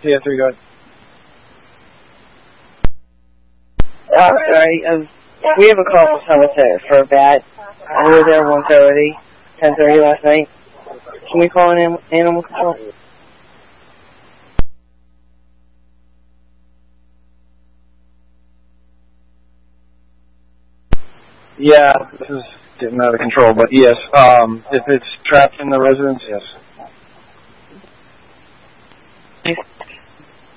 TF3, go ahead. Sorry, we have a call from Somerset for a bat. I was there 10:30 last night. Can we call an animal control? Yeah, this is getting out of control, but yes, if it's trapped in the residence, yes.